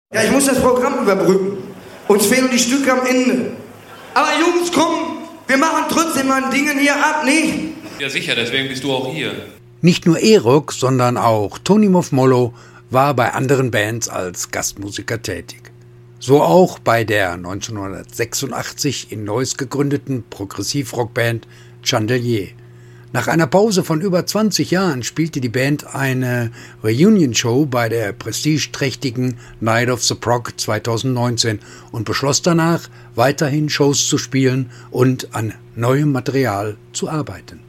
Ja, ich muss das Programm überbrücken. Uns fehlen die Stücke am Ende. Aber Jungs, komm, wir machen trotzdem mal ein Ding hier ab, nicht? Ja sicher, deswegen bist du auch hier. Nicht nur Erok, sondern auch Tony Moff-Mollo war bei anderen Bands als Gastmusiker tätig. So auch bei der 1986 in Neuss gegründeten Progressivrockband Chandelier. Nach einer Pause von über 20 Jahren spielte die Band eine Reunion-Show bei der prestigeträchtigen Night of the Prog 2019 und beschloss danach, weiterhin Shows zu spielen und an neuem Material zu arbeiten.